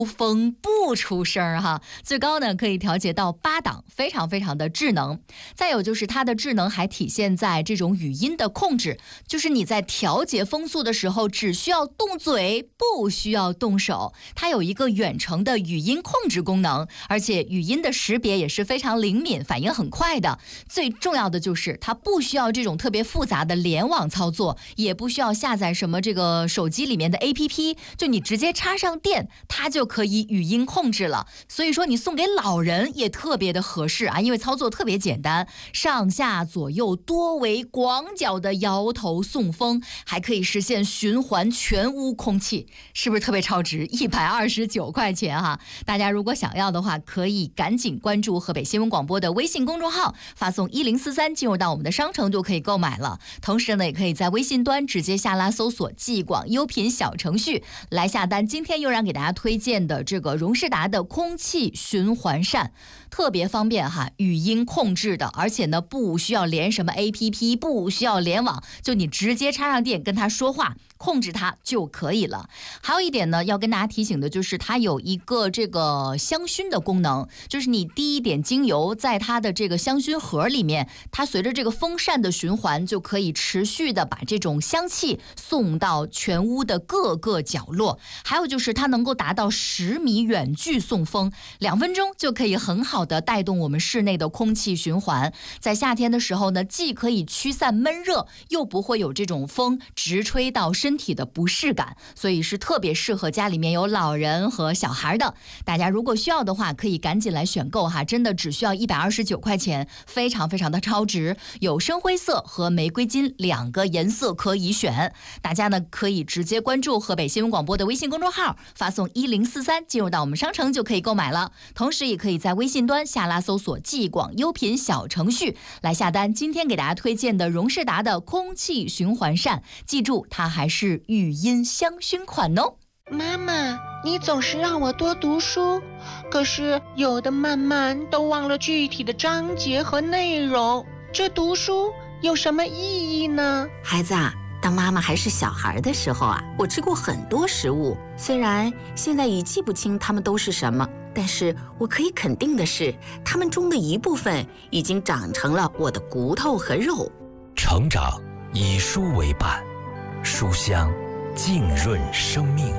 风不出声哈，最高呢可以调节到8档，非常非常的智能。再有就是它的智能还体现在这种语音的控制，就是你在调节风速的时候只需要动嘴，不需要动手。它有一个远程的语音控制功能，而且语音的识别也是非常灵敏，反应很快的。最重要的就是它不需要这种特别复杂的联网操作，也不需要下载什么这个手机里面的 APP， 就你直接插上电，它就可以语音控制了。所以说你送给老人也特别的合适啊，因为操作特别简单，上下左右多维广角的摇头送风，还可以实现循环全屋空气，是不是特别超值？129块钱哈！大家如果想要的话，可以赶紧关注河北新闻广播的微信公众号，发送1043进入到我们的商城就可以购买了。同时呢，也可以在微信端直接下拉搜索既广优品小程序来下单。今天又让给大家推荐的这个荣仕达的空气循环扇，特别方便哈，语音控制的，而且呢不需要连什么 APP， 不需要联网，就你直接插上电跟它说话，控制它就可以了。还有一点呢，要跟大家提醒的就是它有一个这个香薰的功能，就是你滴一点精油在它的这个香薰盒里面，它随着这个风扇的循环就可以持续的把这种香气送到全屋的各个角落。还有就是它能够达到10米远距送风，2分钟就可以很好的带动我们室内的空气循环。在夏天的时候呢，既可以驱散闷热，又不会有这种风直吹到身体的不适感，所以是特别适合家里面有老人和小孩的。大家如果需要的话，可以赶紧来选购哈，真的只需要129块钱，非常非常的超值。有深灰色和玫瑰金2个颜色可以选，大家呢可以直接关注河北新闻广播的微信公众号，发送1043进入到我们商城就可以购买了。同时也可以在微信端下拉搜索既广优品小程序来下单今天给大家推荐的荣仕达的空气循环扇，记住它还是语音香薰款哦。 妈妈，你总是让我多读书，可是有的慢慢都忘了具体的章节和内容，这读书有什么意义呢？ 孩子啊，当妈妈还是小孩的时候啊，我吃过很多食物，虽然现在已记不清它们都是什么，但是我可以肯定的是，它们中的一部分已经长成了我的骨头和肉。 成长以书为伴，书香浸润生命。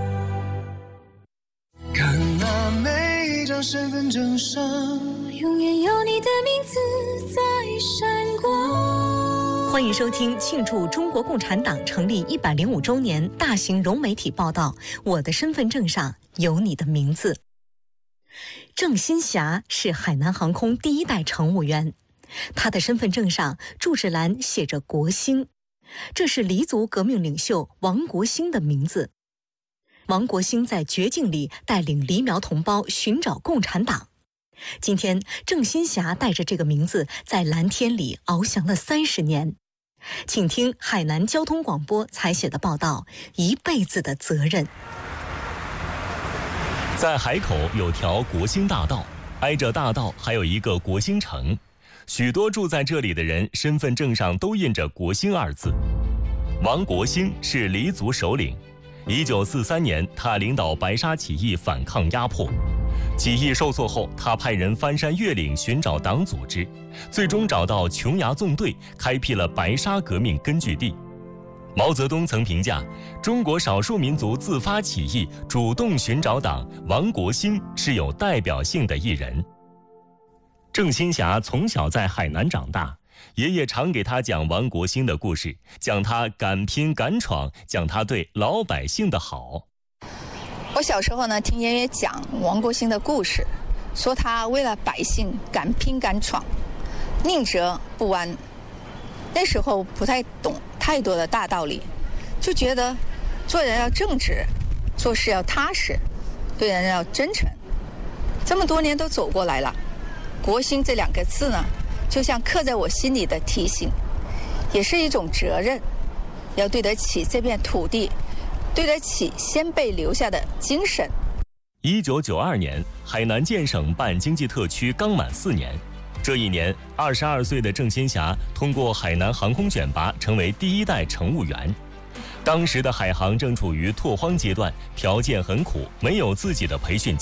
看那每一张身份证上，永远有你的名字在闪光。 欢迎收听庆祝中国共产党成立105周年大型融媒体报道《我的身份证上有你的名字》。郑新霞是海南航空第1代乘务员，他的身份证上住址栏写着国兴，这是黎族革命领袖王国兴的名字。王国兴在绝境里带领黎苗同胞寻找共产党。今天，郑新霞带着这个名字在蓝天里翱翔了30年。请听海南交通广播采写的报道《一辈子的责任》。 在海口有条国兴大道，挨着大道还有一个国兴城，许多住在这里的人身份证上都印着国兴2字。王国兴是黎族首领，1943年他领导白沙起义反抗压迫，起义受挫后，他派人翻山越岭寻找党组织，最终找到琼崖纵队，开辟了白沙革命根据地。毛泽东曾评价，中国少数民族自发起义、主动寻找党，王国兴是有代表性的一人。郑新霞从小在海南长大，爷爷常给他讲王国兴的故事，讲他敢拼敢闯，讲他对老百姓的好。 我小时候呢，听爷爷讲王国兴的故事，说他为了百姓敢拼敢闯，宁折不弯。那时候不太懂太多的大道理，就觉得做人要正直，做事要踏实，对人要真诚。这么多年都走过来了，国兴这2个字呢，就像刻在我心里的提醒，也是一种责任，要对得起这片土地，对得起先辈留下的精神。 1992年，海南建省办经济特区刚满4年，这一年22岁的郑新霞通过海南航空选拔成为第1代乘务员。 当时的海航正处于拓荒阶段，条件很苦，没有自己的培训